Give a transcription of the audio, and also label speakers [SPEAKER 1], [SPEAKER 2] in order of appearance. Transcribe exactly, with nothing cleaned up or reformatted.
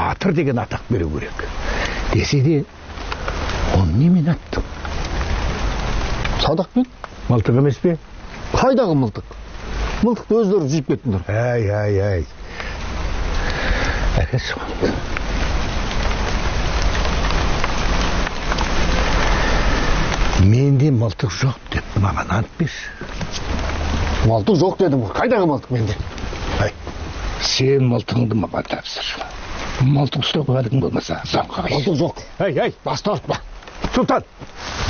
[SPEAKER 1] батыр деген атақ беру керек десе де оны немен аттым?
[SPEAKER 2] Садақпен?
[SPEAKER 1] Мылтық емес пе?
[SPEAKER 2] Қайдағы мылтық? Мылтықты өздері жиып кеттіңдер.
[SPEAKER 1] Ай, ай, ай. Әке соғымды. Менде мылтық жоқ деп маған ант берші.
[SPEAKER 2] Мылтық жоқ дедім ғой. Қайдағы мылтық менде?
[SPEAKER 1] Ай, сен мылтығыңды маған тапсыр. Мылтық ұстауға кәдім болмаса, заңға қайшы.
[SPEAKER 2] Мылтық жоқ.
[SPEAKER 1] Ай, ай,
[SPEAKER 2] бас тартпа.
[SPEAKER 1] Сұлтан,